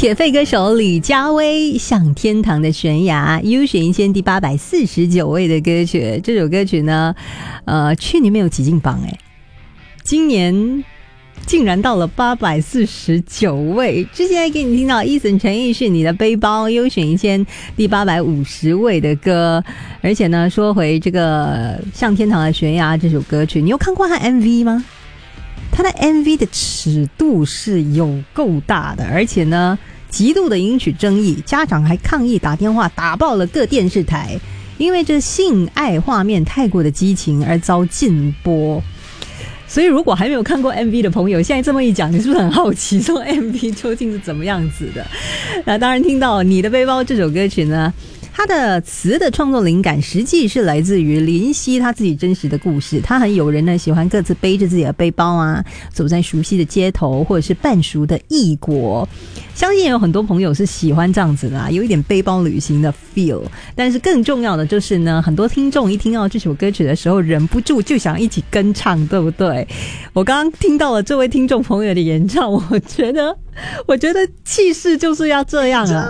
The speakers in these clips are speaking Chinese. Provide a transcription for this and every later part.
铁肺歌手李佳薇《向天堂的悬崖》优选一千第849位的歌曲。这首歌曲呢去年没有挤进榜今年竟然到了849位。之前还给你听到Eason陈奕迅你的背包优选一千第850位的歌。而且呢说回这个向天堂的悬崖这首歌曲，你有看过他 MV 吗？他的 MV 的尺度是有够大的，而且呢极度的引起争议，家长还抗议打电话打爆了各电视台，因为这性爱画面太过的激情而遭禁播。所以如果还没有看过 MV 的朋友，现在这么一讲，你是不是很好奇说 MV 究竟是怎么样子的？那当然听到你的背包这首歌曲呢，他的词的创作灵感实际是来自于林夕他自己真实的故事。他很有人呢喜欢各自背着自己的背包啊，走在熟悉的街头或者是半熟的异国。相信有很多朋友是喜欢这样子的有一点背包旅行的 feel。 但是更重要的就是呢，很多听众一听到这首歌曲的时候忍不住就想一起跟唱，对不对？我刚刚听到了这位听众朋友的演唱，我觉得气势就是要这样啊。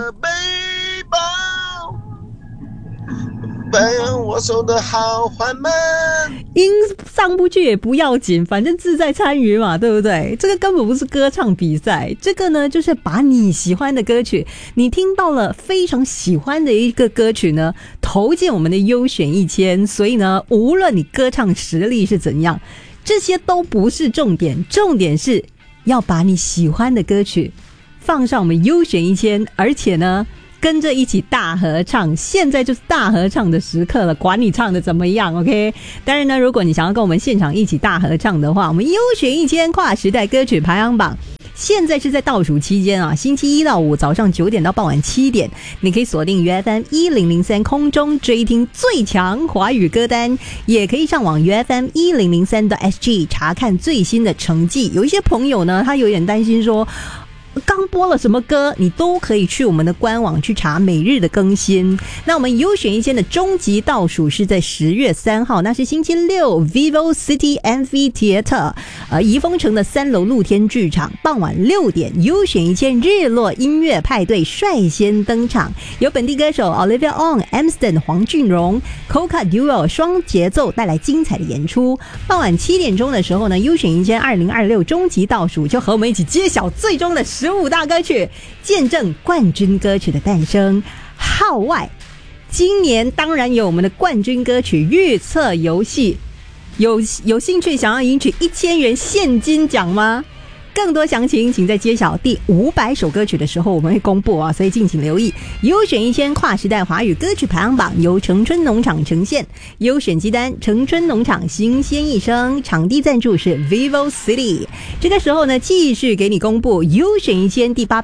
我手的好缓慢， 音上不去也不要紧，反正志在参与嘛，对不对？这个根本不是歌唱比赛，这个呢就是把你喜欢的歌曲，你听到了非常喜欢的一个歌曲呢投进我们的优选1000。所以呢无论你歌唱实力是怎样，这些都不是重点，重点是要把你喜欢的歌曲放上我们优选1000，而且呢跟着一起大合唱。现在就是大合唱的时刻了，管你唱的怎么样 OK。 当然呢如果你想要跟我们现场一起大合唱的话，我们优选1000跨时代歌曲排行榜现在是在倒数期间啊，星期一到五早上9点到傍晚7点，你可以锁定 UFM 1003空中追听最强华语歌单，也可以上网 UFM 1003.SG 查看最新的成绩。有一些朋友呢他有点担心说刚播了什么歌，你都可以去我们的官网去查每日的更新。那我们优选1000的终极倒数是在10月3号，那是星期六 Vivo City Amphitheater 怡丰城的3楼露天剧场，傍晚6点优选1000日落音乐派对率先登场，由本地歌手 Olivia Ong、Amston 黄俊荣 Coca Duo 双节奏带来精彩的演出。傍晚7点钟的时候呢，优选10002026终极倒数就和我们一起揭晓最终的15大歌曲，见证冠军歌曲的诞生。号外今年当然有我们的冠军歌曲预测游戏，有兴趣想要赢取1000元现金奖吗？更多详情请在揭晓第500首歌曲的时候我们会公布所以敬请留意。优选1000跨时代华语歌曲排行榜由城春农场呈现，优选鸡单城春农场新鲜一生，场地赞助是 Vivo City。 这个时候呢继续给你公布优选1000第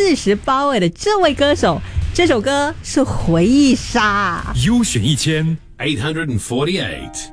848位的这位歌手，这首歌是回忆杀。 优选1000 848